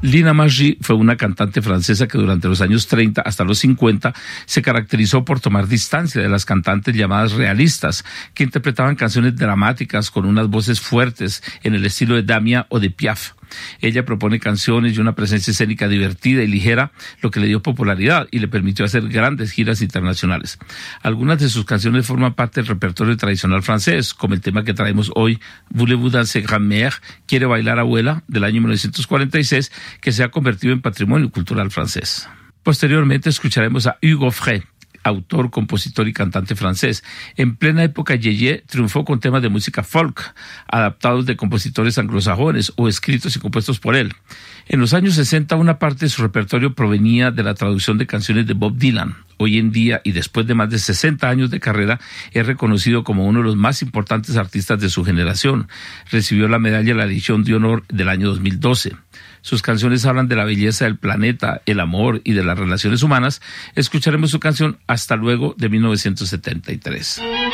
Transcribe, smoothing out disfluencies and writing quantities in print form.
Lina Margy fue una cantante francesa que durante los años 30 hasta los 50 se caracterizó por tomar distancia de las cantantes llamadas realistas, que interpretaban canciones dramáticas con unas voces fuertes en el estilo de Damia o de Piaf. Ella propone canciones y una presencia escénica divertida y ligera, lo que le dio popularidad y le permitió hacer grandes giras internacionales. Algunas de sus canciones forman parte del repertorio tradicional francés, como el tema que traemos hoy, Voulez-vous danser grand-mère, Quiere bailar abuela, del año 1946, que se ha convertido en patrimonio cultural francés. Posteriormente escucharemos a Hugo Frey, autor, compositor y cantante francés. En plena época yeye triunfó con temas de música folk, adaptados de compositores anglosajones o escritos y compuestos por él. En los años 60, una parte de su repertorio provenía de la traducción de canciones de Bob Dylan. Hoy en día, y después de más de 60 años de carrera, es reconocido como uno de los más importantes artistas de su generación. Recibió la medalla de la Legión de Honor del año 2012. Sus canciones hablan de la belleza del planeta, el amor y de las relaciones humanas. Escucharemos su canción Hasta luego, de 1973.